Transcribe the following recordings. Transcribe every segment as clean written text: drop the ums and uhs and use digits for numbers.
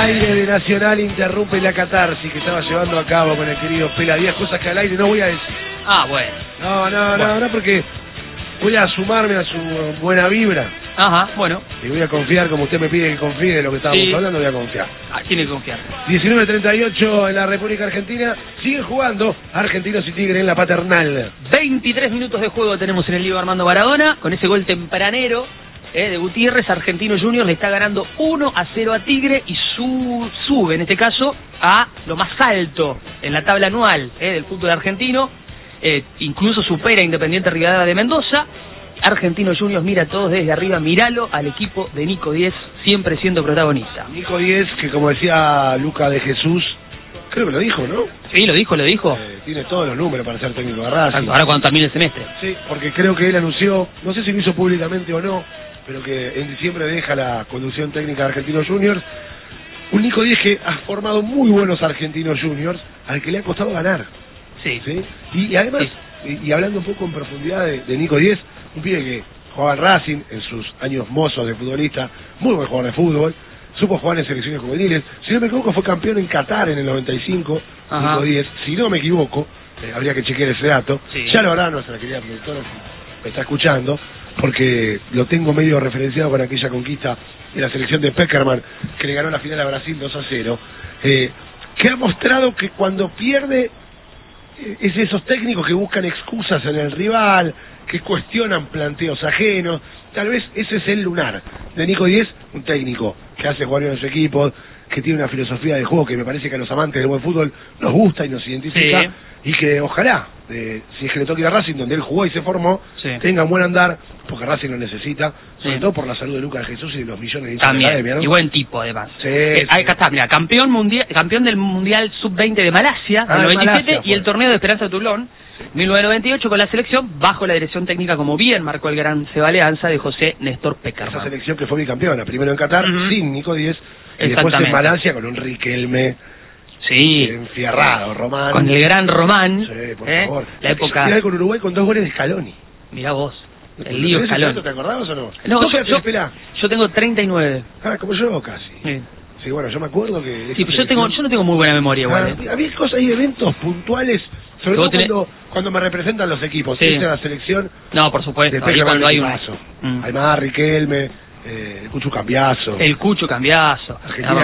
aire de Nacional interrumpe la catarsis que estaba llevando a cabo con el querido Pela Díaz, cosas que al aire no voy a decir. Ah, bueno. No, porque voy a sumarme a su buena vibra. Ajá, bueno. Y voy a confiar, como usted me pide que confíe de lo que estábamos hablando, voy a confiar. Ah, tiene que confiar. 19:38 en la República Argentina. Siguen jugando Argentinos y Tigre en la Paternal. 23 minutos de juego tenemos en el Diego Armando Maradona. Con ese gol tempranero de Gutiérrez, Argentino Juniors le está ganando 1-0 a Tigre y sube, en este caso, a lo más alto en la tabla anual del fútbol argentino. Incluso supera a Independiente Rivadavia de Mendoza. Argentino Juniors mira a todos desde arriba, míralo al equipo de Nico Díez, siempre siendo protagonista. Nico Díez, que como decía Luca de Jesús, creo que lo dijo, ¿no? Sí, lo dijo. Tiene todos los números para ser técnico de Racing. Ahora cuando termine el semestre. Sí, porque creo que él anunció, no sé si lo hizo públicamente o no, pero que en diciembre deja la conducción técnica de Argentinos Juniors. Un Nico Díez que ha formado muy buenos Argentinos Juniors, al que le ha costado ganar. Sí. Y además, y hablando un poco en profundidad de Nico Díez, un pibe que jugaba en Racing en sus años mozos de futbolista, muy buen jugador de fútbol, supo jugar en selecciones juveniles, si no me equivoco fue campeón en Qatar en el 95, Nico Díez, si no me equivoco, habría que chequear ese dato, ya lo hará nuestra querida productora si me está escuchando, porque lo tengo medio referenciado con aquella conquista de la selección de Peckerman, que le ganó la final a Brasil 2-0, que ha mostrado que cuando pierde es esos técnicos que buscan excusas en el rival, que cuestionan planteos ajenos. Tal vez ese es el lunar de Nico Díez, un técnico que hace jugar en los equipos, que tiene una filosofía de juego que me parece que a los amantes del buen fútbol nos gusta y nos identifica, y que ojalá, si es que le toque a Racing, donde él jugó y se formó, tenga un buen andar, porque Racing lo necesita, sobre todo por la salud de Lucas Jesús y de los millones de hinchas de la academia, ¿no? Y buen tipo además. Acá está, mira, campeón del Mundial Sub-20 de Malasia, del 97, y el torneo de Esperanza de Toulon, 1998, con la selección, bajo la dirección técnica, como bien marcó el gran Seba Leanza, de José Néstor Peckerman. Esa selección que fue bicampeona, primero en Qatar, sin Nico Díez, y después en Malasia con un Riquelme enfierrado, Román. Con el gran Román, por favor. La época... Final con Uruguay con 2 goles de Scaloni. Mirá vos, el lío Scaloni. ¿Te acordabas o no? No, yo tengo 39. Ah, como yo casi. Sí, bueno, yo me acuerdo que... Sí, pero yo no tengo muy buena memoria igual. Había cosas, hay eventos puntuales, sobre todo cuando me representan los equipos. Sí. La selección... No, por supuesto, ahí cuando hay un paso. Además, Riquelme, el Cucho Cambiaso. El Cucho Cambiaso.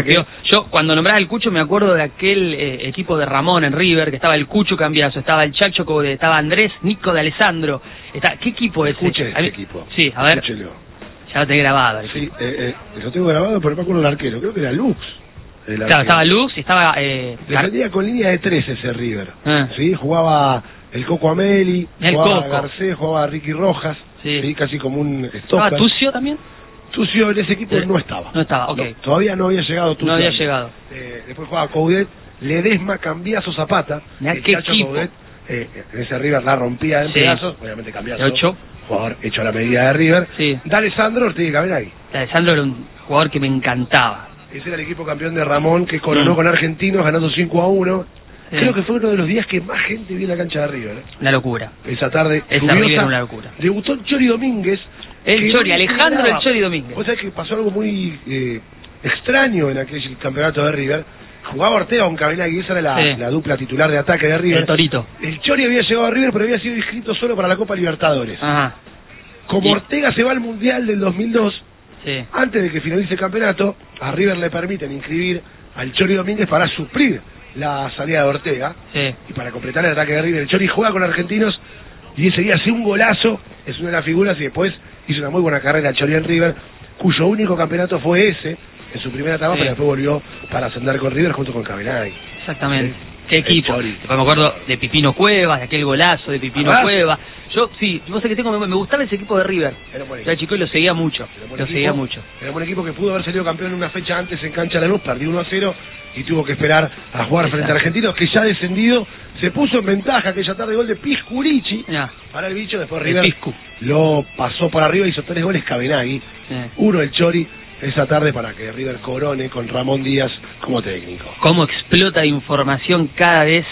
Yo, cuando nombraba el Cucho, me acuerdo de aquel equipo de Ramón en River, que estaba el Cucho Cambiaso, estaba el Chacho Code, estaba Andrés Nico de Alessandro. ¿Qué equipo es ese? Equipo. Sí, a ver. Escúchelo. Ya lo tengo grabado. Sí, lo tengo grabado, pero no me acuerdo el arquero. Creo que era Lux. Claro, estaba Lux y estaba... defendía con línea de 3 ese River. Sí, jugaba el Coco Ameli, jugaba Garcés, jugaba Ricky Rojas. Sí, casi como un stopper. ¿Estaba Tucio también? Tucio en ese equipo no estaba. No estaba, ok. No, todavía no había llegado Tucio. No había llegado. Después jugaba Coudet, Ledesma, Cambiaso, Zapata. ¿Qué equipo? Coudet, en ese River la rompía en pedazos, obviamente Cambiaso. 8. Jugador hecho a la medida de River. Sí. D'Alessandro Ortega Cabenagui. D'Alessandro era un jugador que me encantaba. Ese era el equipo campeón de Ramón, que coronó con Argentinos, ganando 5-1. Sí. Creo que fue uno de los días que más gente vio en la cancha de River. Una locura. Esa tarde. Esa River era una locura. Debutó el Chori Domínguez. Alejandro el Chori Domínguez. Vos sabés que pasó algo muy extraño en aquel campeonato de River. Jugaba Ortega con Cabenagui, esa era la dupla titular de ataque de River. El Torito. El Chori había llegado a River, pero había sido inscrito solo para la Copa Libertadores. Ajá. Como Ortega se va al Mundial del 2002, antes de que finalice el campeonato, a River le permiten inscribir al Chori Domínguez para suplir la salida de Ortega y para completar el ataque de River. El Chori juega con Argentinos y ese día hace un golazo, es una de las figuras, y después hizo una muy buena carrera el Chori en River, cuyo único campeonato fue ese en su primera etapa, pero después volvió para ascender con River junto con Cabenagui. Exactamente. ¿Qué equipo? Después me acuerdo de Pipino Cuevas, de aquel golazo de Pipino Cuevas. Yo, vos sabés que me gustaba ese equipo de River. Era chico y lo seguía mucho. Era un buen equipo que pudo haber salido campeón una fecha antes en cancha de Lanús, perdió 1-0 y tuvo que esperar a jugar frente a Argentinos, que ya descendido, se puso en ventaja aquella tarde, gol de Pisculichi para el bicho. Después River lo pasó por arriba, hizo 3 goles Cabenagui, 1 el Chori, esa tarde, para que River corone con Ramón Díaz como técnico. Cómo explota información cada vez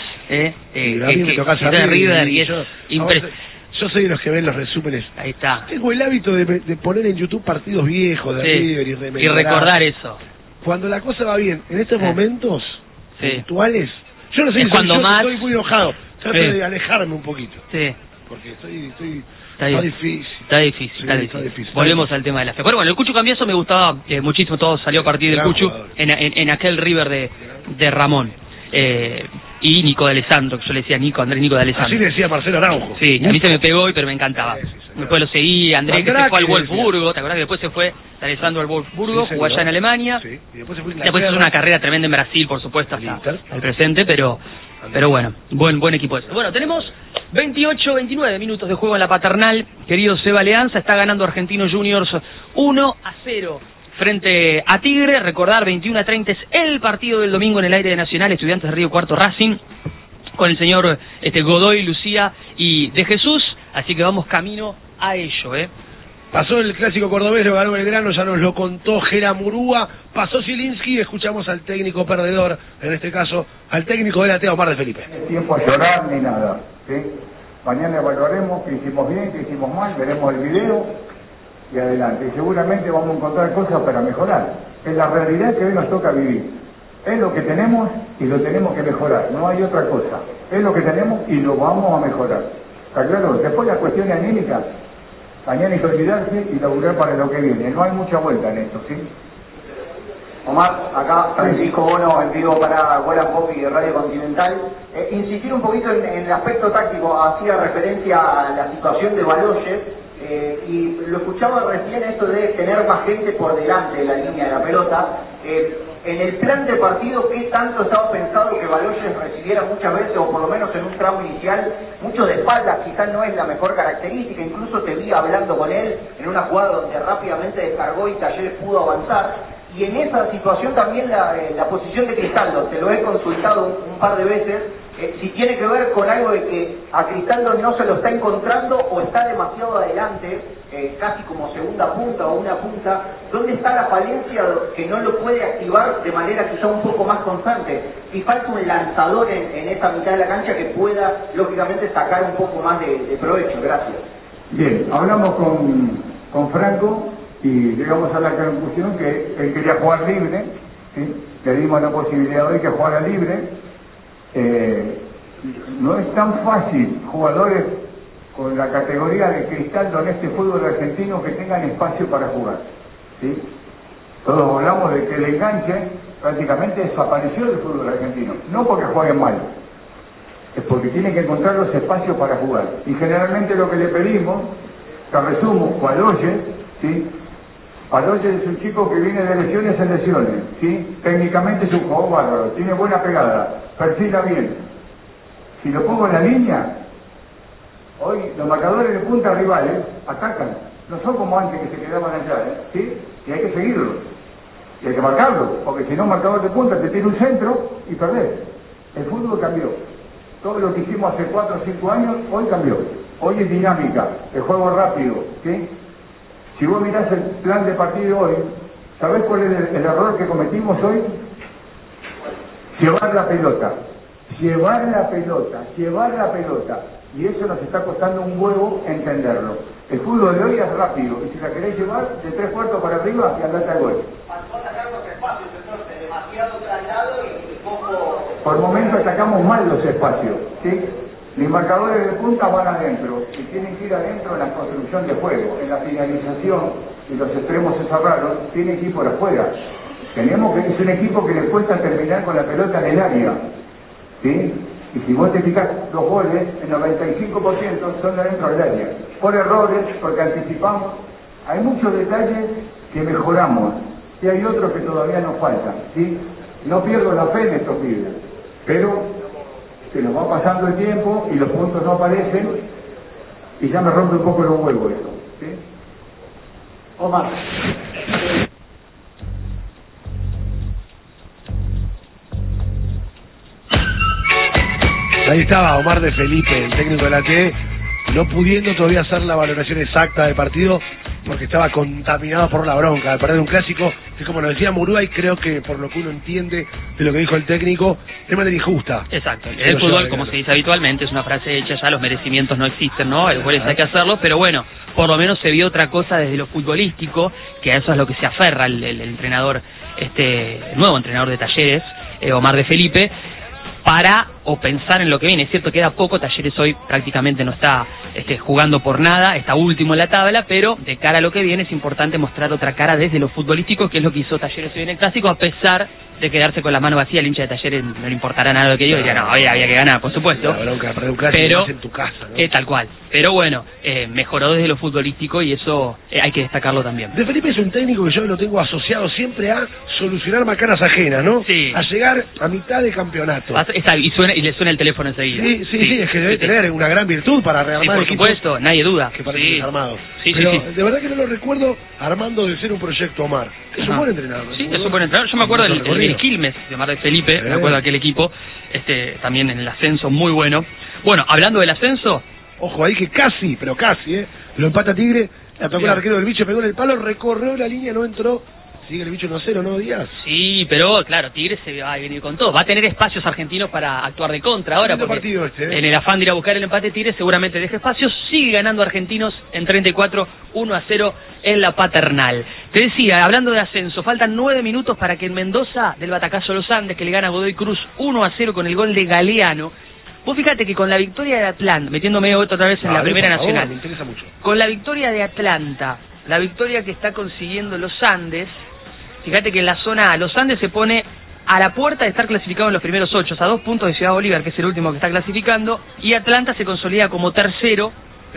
a mí me tocás a River y es yo soy de los que ven los resúmenes. Ahí está. Tengo el hábito de poner en YouTube partidos viejos de River y recordar eso. cuando la cosa va bien, en estos momentos puntuales, yo no sé si cuando más... estoy muy enojado, trato de alejarme un poquito. Sí. Porque está difícil. Está difícil. Volvemos al tema de la fe. Bueno, el Cucho Cambiaso me gustaba muchísimo, todo salió a partir del Cucho en aquel River de Ramón. Y Nico de Alessandro, que yo le decía Andrés Nico de Alessandro. Así le decía Marcelo Araujo. Sí, a mí se me pegó, pero me encantaba. Después lo seguí, Andrés que se fue al Wolfsburgo, ¿te acordás que después se fue de Alessandro al Wolfsburgo, jugó allá en Alemania? Sí, y después hizo una carrera tremenda en Brasil, por supuesto, hasta el presente, pero bueno, buen equipo ese. Bueno, tenemos 29 minutos de juego en la Paternal, querido Seba Leanza, está ganando Argentinos Juniors 1-0 frente a Tigre. Recordar, 21:30 es el partido del domingo en el aire de Nacional, Estudiantes de Río Cuarto Racing, con el señor Godoy, Lucía y de Jesús, así que vamos camino a ello, Pasó el clásico cordobés, lo ganó Belgrano, ya nos lo contó Gera Murúa, pasó Zielinski, escuchamos al técnico perdedor, en este caso al técnico de la TEA, Omar de Felipe. No hay tiempo a llorar ni nada, ¿sí? Mañana evaluaremos qué hicimos bien, qué hicimos mal, veremos el video y adelante. Y seguramente vamos a encontrar cosas para mejorar. Es la realidad que hoy nos toca vivir. Es lo que tenemos y lo tenemos que mejorar, no hay otra cosa. Es lo que tenemos y lo vamos a mejorar. ¿Está claro? Después la cuestión anímica, mañana hay que olvidarse y laburar para lo que viene. No hay mucha vuelta en esto, ¿sí? Omar, acá Francisco Bono, en vivo para Bola Pop y Radio Continental. Insistir un poquito en el aspecto táctico, hacía referencia a la situación de Baloyes, y lo escuchaba recién, esto de tener más gente por delante de la línea de la pelota. En el plan de partido, ¿qué tanto estaba pensado que Baloyes recibiera muchas veces, o por lo menos en un tramo inicial, mucho de espaldas? Quizás no es la mejor característica, incluso te vi hablando con él en una jugada donde rápidamente descargó y Talleres pudo avanzar. Y en esa situación también la posición de Cristaldo, te lo he consultado un par de veces, si tiene que ver con algo de que a Cristaldo no se lo está encontrando o está demasiado adelante, casi como segunda punta o una punta. ¿Dónde está la falencia que no lo puede activar de manera quizá un poco más constante? Y falta un lanzador en esa mitad de la cancha que pueda, lógicamente, sacar un poco más de provecho. Gracias. Bien, hablamos con Franco y llegamos a la conclusión que él quería jugar libre, ¿sí? Le dimos la posibilidad hoy que jugara libre. No es tan fácil jugadores con la categoría de Cristaldo en este fútbol argentino que tengan espacio para jugar, ¿sí? Todos hablamos de que el enganche prácticamente desapareció del fútbol argentino, no porque jueguen mal, es porque tienen que encontrar los espacios para jugar. Y generalmente lo que le pedimos, te resumo, Baloyes, ¿sí? Baloyes es un chico que viene de lesiones en lesiones, ¿sí? Técnicamente es un jugador bárbaro, tiene buena pegada, perfila bien. Si lo pongo en la línea, hoy los marcadores de punta rivales atacan, no son como antes que se quedaban allá, ¿sí? Y hay que seguirlo, y hay que marcarlo, porque si no, marcador de punta te tiene un centro y perdés. El fútbol cambió. Todo lo que hicimos hace 4 o 5 años, hoy cambió. Hoy es dinámica, el juego rápido, ¿sí? Si vos mirás el plan de partido hoy, ¿sabés cuál es el error que cometimos hoy? Llevar la pelota. Y eso nos está costando un huevo entenderlo. El fútbol de hoy es rápido, y si la querés llevar de 3/4 para arriba, y andate al gol. Por momentos atacamos mal los espacios, ¿sí? Mis marcadores de punta van adentro y tienen que ir adentro en la construcción de juego, en la finalización, y los extremos se cerraron, tienen que ir por afuera. Es un equipo que le cuesta terminar con la pelota en el área, ¿sí? Y si vos te fijas, los goles, el 95% son de adentro del área. Por errores, porque anticipamos. Hay muchos detalles que mejoramos, y hay otros que todavía nos faltan, ¿sí? No pierdo la fe en estos pibes, pero se nos va pasando el tiempo y los puntos no aparecen y ya me rompe un poco los huevos eso, ¿sí? Omar. Ahí estaba Omar de Felipe, el técnico de la TE, no pudiendo todavía hacer la valoración exacta del partido, porque estaba contaminado por la bronca de perder un clásico, que como nos decía Uruguay, creo que por lo que uno entiende de lo que dijo el técnico, de manera injusta. Exacto, el fútbol, como se dice habitualmente, es una frase hecha ya, los merecimientos no existen, ¿no? Los goles hay que hacerlos, pero bueno, por lo menos se vio otra cosa desde lo futbolístico, que a eso es lo que se aferra el entrenador, el nuevo entrenador de Talleres, Omar de Felipe, para o pensar en lo que viene. Es cierto que queda poco, Talleres hoy prácticamente no está jugando por nada, está último en la tabla, pero de cara a lo que viene es importante mostrar otra cara desde lo futbolístico, que es lo que hizo Talleres hoy en el Clásico, a pesar de quedarse con las manos vacías. El hincha de Talleres no le importará nada lo que diga, diría, no, había que ganar, por supuesto. La bronca de perder un clásico pero en tu casa, ¿no? Tal cual. Pero bueno, mejoró desde lo futbolístico y eso hay que destacarlo también. De Felipe es un técnico que yo lo tengo asociado siempre a solucionar macanas ajenas, ¿no? Sí. A llegar a mitad de campeonato. Y le suena el teléfono enseguida. Sí, es que debe tener una gran virtud para rearmar por equipos supuesto, nadie duda. que parecen desarmados. Sí, pero sí. de verdad que no lo recuerdo armando de ser un proyecto Omar. Es un buen entrenador. Sí, es un buen entrenador. Yo me acuerdo del Quilmes de Omar de Felipe, me acuerdo de aquel equipo, también en el ascenso muy bueno. Bueno, hablando del ascenso, ojo ahí que casi, pero casi, lo empata Tigre, la tocó el arquero del Bicho, pegó en el palo, recorrió la línea, no entró. Sigue el Bicho 1-0, ¿no, Díaz? Sí, pero claro, Tigre se va a venir con todo. Va a tener espacios argentinos para actuar de contra ahora, porque partido en el afán de ir a buscar el empate, Tigre seguramente deja espacios. Sigue ganando Argentinos en 34, 1-0 en la Paternal. Te decía, hablando de ascenso, faltan 9 minutos para que en Mendoza, del batacazo Los Andes, que le gana a Godoy Cruz 1-0 con el gol de Galeano. Vos fíjate que con la victoria de Atlanta, metiéndome otra vez en la Primera Nacional, me interesa mucho. Con la victoria de Atlanta, la victoria que está consiguiendo Los Andes, fíjate que en la zona A, Los Andes se pone a la puerta de estar clasificado en los primeros 8, a 2 puntos de Ciudad Bolívar, que es el último que está clasificando, y Atlanta se consolida como tercero,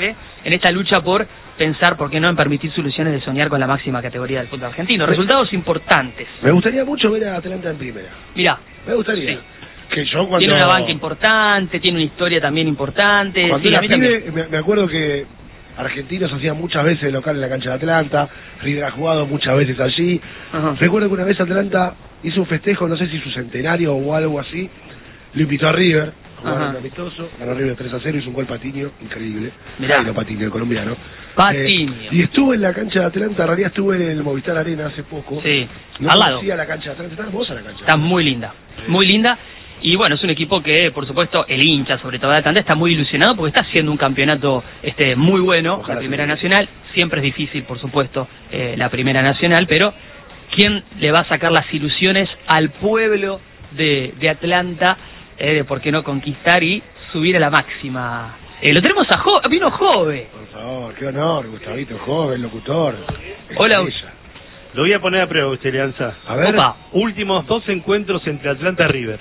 en esta lucha por pensar, por qué no, en permitir soluciones de soñar con la máxima categoría del fútbol argentino. Resultados importantes. Me gustaría mucho ver a Atlanta en primera. Mirá. Me gustaría. Sí. Que yo cuando... Tiene una banca importante, tiene una historia también importante. Cuando Sí, era a mí pibe, también. me acuerdo que Argentinos hacían muchas veces de local en la cancha de Atlanta, River ha jugado muchas veces allí. Ajá. Recuerdo que una vez Atlanta hizo un festejo, no sé si su centenario o algo así, lo invitó a River, a jugar un amistoso, ganó River 3-0, hizo un gol Patiño, increíble. Mirá. Jairo Patiño, el colombiano. Patiño. Y estuve en la cancha de Atlanta, en realidad estuve en el Movistar Arena hace poco. Sí, no al lado. conocía la cancha de Atlanta, está hermosa la cancha. Está muy linda, muy linda. Y bueno, es un equipo que, por supuesto, el hincha, sobre todo de Atlanta, está muy ilusionado porque está haciendo un campeonato muy bueno. Ojalá. La Primera Nacional. Siempre es difícil, por supuesto, la Primera Nacional, pero ¿quién le va a sacar las ilusiones al pueblo de Atlanta de por qué no conquistar y subir a la máxima? Lo tenemos a vino Jove. Por favor, qué honor, Gustavito, joven, locutor. Hola. Lo voy a poner a prueba, usted, Leanza. A ver. Opa. Últimos 2 encuentros entre Atlanta y River.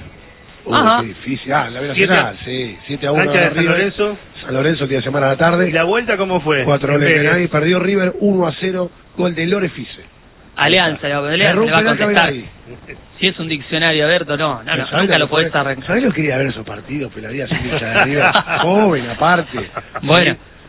Qué difícil. La Nacional, sí. 7-1. Cancha de San Lorenzo. San Lorenzo, el día de semana a la tarde. ¿Y la vuelta cómo fue? 4 goles de nadie, perdió River 1-0, gol de Lorefice. Alianza le va a contestar. Si es un diccionario abierto, no, nunca lo podés arrancar. ¿Sabés lo que quería ver esos partidos, Peladía, sin hincha de River? Joven, aparte. Bueno,